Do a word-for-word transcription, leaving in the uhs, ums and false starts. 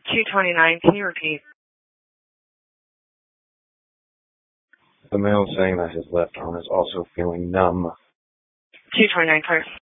two twenty-nine, can you repeat? The male saying that his left arm is also feeling numb. two twenty-nine, clear.